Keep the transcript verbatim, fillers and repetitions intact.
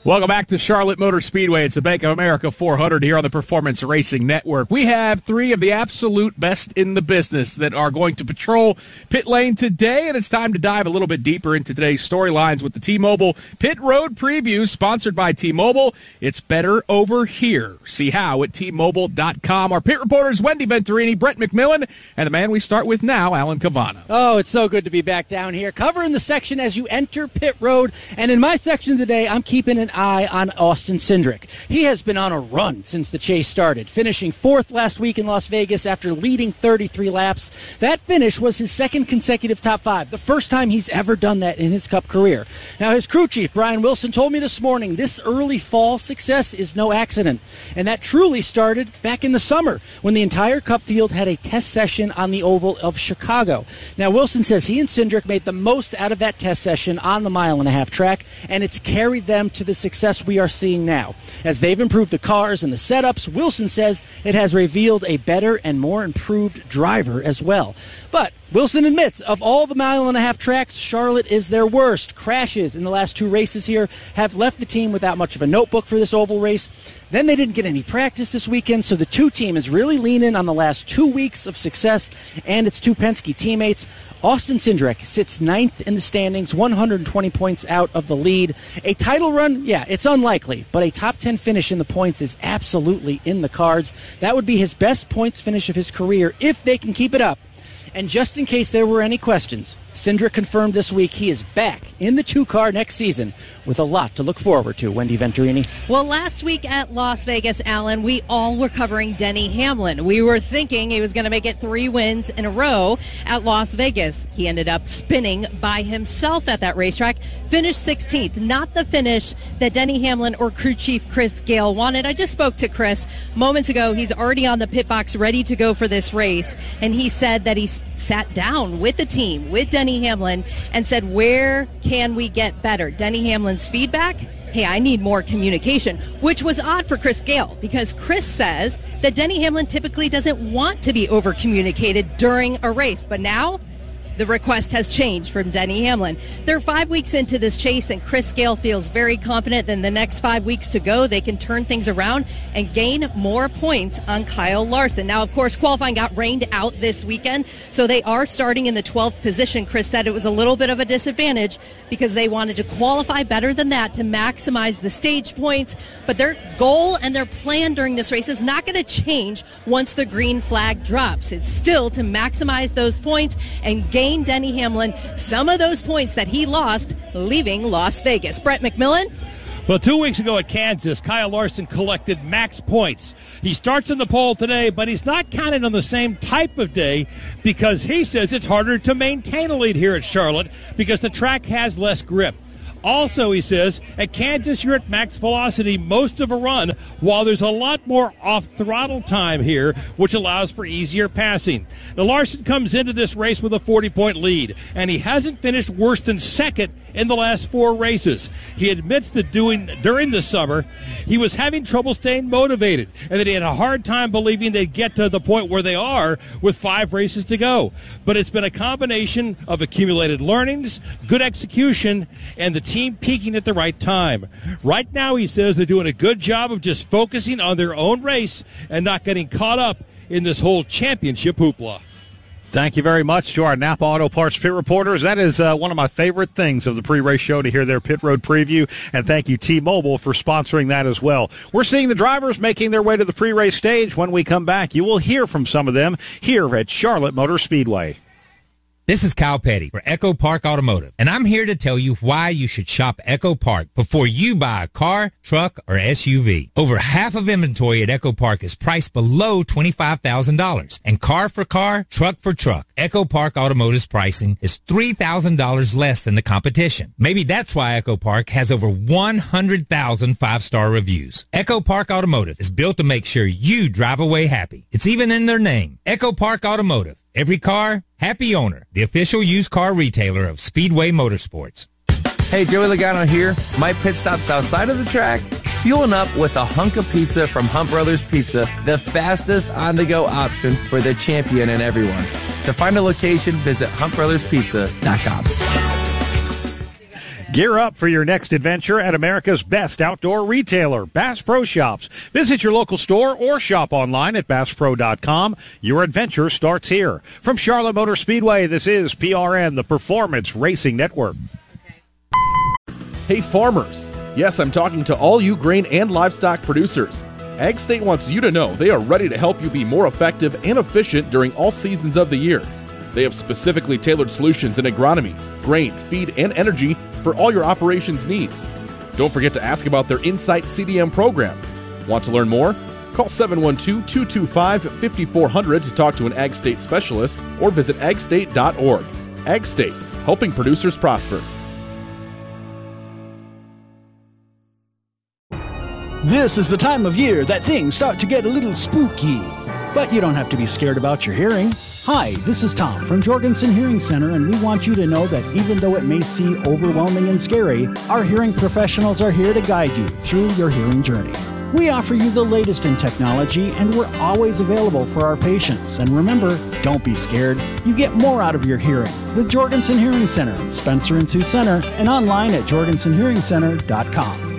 Welcome back to Charlotte Motor Speedway. It's the Bank of America four hundred here on the Performance Racing Network. We have three of the absolute best in the business that are going to patrol pit lane today, and it's time to dive a little bit deeper into today's storylines with the T-Mobile Pit Road Preview, sponsored by T-Mobile. It's better over here. See how at T Mobile dot com. Our pit reporters, Wendy Venturini, Brett McMillan, and the man we start with now, Alan Cavana. Oh, it's so good to be back down here, covering the section as you enter pit road. And in my section today, I'm keeping an eye on Austin Cindric. He has been on a run since the chase started, finishing fourth last week in Las Vegas after leading thirty-three laps. That finish was his second consecutive top five, the first time he's ever done that in his Cup career. Now, his crew chief, Brian Wilson, told me this morning this early fall success is no accident, and that truly started back in the summer when the entire Cup field had a test session on the oval of Chicago. Now, Wilson says he and Cindric made the most out of that test session on the mile and a half track, and it's carried them to the success we are seeing now. As they've improved the cars and the setups, Wilson says it has revealed a better and more improved driver as well. But Wilson admits, of all the mile and a half tracks, Charlotte is their worst. Crashes in the last two races here have left the team without much of a notebook for this oval race. Then they didn't get any practice this weekend, so the two team is really leaning on the last two weeks of success and its two Penske teammates. Austin Cindric sits ninth in the standings, one hundred twenty points out of the lead. A title run, yeah, it's unlikely, but a top ten finish in the points is absolutely in the cards. That would be his best points finish of his career if they can keep it up. And just in case there were any questions, Cindric confirmed this week he is back in the two-car next season with a lot to look forward to. Wendy Venturini. Well, last week at Las Vegas, Alan, we all were covering Denny Hamlin. We were thinking he was going to make it three wins in a row at Las Vegas. He ended up spinning by himself at that racetrack, finished sixteenth. Not the finish that Denny Hamlin or crew chief Chris Gale wanted. I just spoke to Chris moments ago. He's already on the pit box ready to go for this race, and he said that he sat down with the team, with Denny Hamlin, and said, where can we get better? Denny Hamlin's feedback, hey, I need more communication, which was odd for Chris Gale because Chris says that Denny Hamlin typically doesn't want to be over-communicated during a race, but now the request has changed from Denny Hamlin. They're five weeks into this chase, and Chris Gale feels very confident that in the next five weeks to go, they can turn things around and gain more points on Kyle Larson. Now, of course, qualifying got rained out this weekend, so they are starting in the twelfth position. Chris said it was a little bit of a disadvantage because they wanted to qualify better than that to maximize the stage points, but their goal and their plan during this race is not going to change once the green flag drops. It's still to maximize those points and gain Denny Hamlin some of those points that he lost leaving Las Vegas. Brett McMillan? Well, two weeks ago at Kansas, Kyle Larson collected max points. He starts in the pole today, but he's not counted on the same type of day because he says it's harder to maintain a lead here at Charlotte because the track has less grip. Also, he says, at Kansas, you're at max velocity most of a run, while there's a lot more off-throttle time here, which allows for easier passing. Now, Larson comes into this race with a forty-point lead, and he hasn't finished worse than second in the last four races. He admits that doing during the summer, he was having trouble staying motivated, and that he had a hard time believing they'd get to the point where they are with five races to go. But it's been a combination of accumulated learnings, good execution, and the team peaking at the right time. Right now, he says they're doing a good job of just focusing on their own race and not getting caught up in this whole championship hoopla. Thank you very much to our Napa Auto Parts pit reporters. That is uh, one of my favorite things of the pre-race show, to hear their pit road preview. And thank you, T-Mobile, for sponsoring that as well. We're seeing the drivers making their way to the pre-race stage. When we come back, you will hear from some of them here at Charlotte Motor Speedway. This is Kyle Petty for Echo Park Automotive, and I'm here to tell you why you should shop Echo Park before you buy a car, truck, or S U V. Over half of inventory at Echo Park is priced below twenty-five thousand dollars, and car for car, truck for truck, Echo Park Automotive's pricing is three thousand dollars less than the competition. Maybe that's why Echo Park has over one hundred thousand five-star reviews. Echo Park Automotive is built to make sure you drive away happy. It's even in their name, Echo Park Automotive. Every car, happy owner. The official used car retailer of Speedway Motorsports. Hey, Joey Logano here. My pit stop's outside of the track, fueling up with a hunk of pizza from Hunt Brothers Pizza, the fastest on-the-go option for the champion and everyone. To find a location, visit hunt brothers pizza dot com. Gear up for your next adventure at America's best outdoor retailer, Bass Pro Shops. Visit your local store or shop online at bass pro dot com. Your adventure starts here. From Charlotte Motor Speedway, this is P R N, the Performance Racing Network. Hey farmers, yes, I'm talking to all you grain and livestock producers. Ag State wants you to know they are ready to help you be more effective and efficient during all seasons of the year. They have specifically tailored solutions in agronomy, grain, feed, and energy for all your operations needs. Don't forget to ask about their Insight C D M program. Want to learn more? Call seven one two, two two five, five four zero zero to talk to an Ag State specialist or visit ag state dot org. Ag State, helping producers prosper. This is the time of year that things start to get a little spooky. But you don't have to be scared about your hearing. Hi, this is Tom from Jorgensen Hearing Center, and we want you to know that even though it may seem overwhelming and scary, our hearing professionals are here to guide you through your hearing journey. We offer you the latest in technology, and we're always available for our patients. And remember, don't be scared. You get more out of your hearing with Jorgensen Hearing Center, Spencer and Sioux Center, and online at jorgensen hearing center dot com.